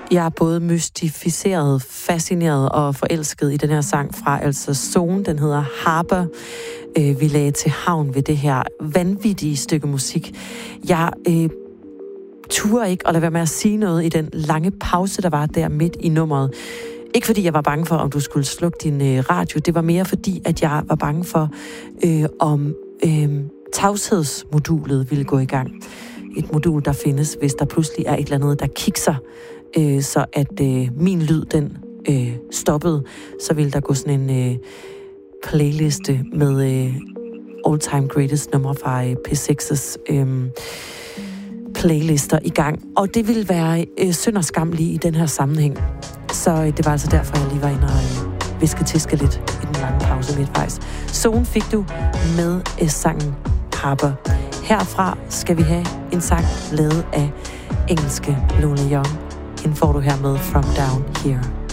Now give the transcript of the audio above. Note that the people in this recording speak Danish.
Jeg er både mystificeret, fascineret og forelsket i den her sang fra altså Zone. Den hedder Harper. Vi lagde til havn ved det her vanvittige stykke musik. Jeg turde ikke at lade være med at sige noget i den lange pause, der var der midt i nummeret. Ikke fordi jeg var bange for, om du skulle slukke din radio. Det var mere fordi, at jeg var bange for, om tavshedsmodulet ville gå i gang. Et modul, der findes, hvis der pludselig er et eller andet, der kikser, så at min lyd, den stoppede, så ville der gå sådan en playliste med all-time greatest numre fra P6's playlister i gang. Og det ville være synd og skam lige i den her sammenhæng. Så det var altså derfor, jeg lige var inde og viske-tiske lidt i den lange pause midtvejs. Zone fik du med sangen Harper. Herfra skal vi have en sang lavet af engelske Lola Young. Hende får du her med From Down Here.